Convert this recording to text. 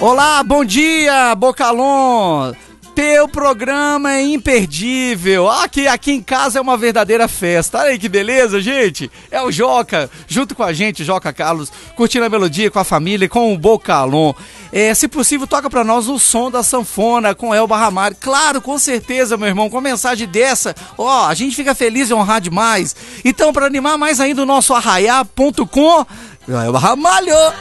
Olá, bom dia, Bocalon. Teu programa é imperdível. Aqui em casa é uma verdadeira festa. Olha aí que beleza, gente. É o Joca, junto com a gente, Joca Carlos, curtindo a melodia com a família, com o Bocalon. Se possível, toca pra nós o som da sanfona com Elba Ramalho. Claro, com certeza, meu irmão, com mensagem dessa, a gente fica feliz e honrado demais. Então, pra animar mais ainda o nosso arraiá.com, Elba Ramalho.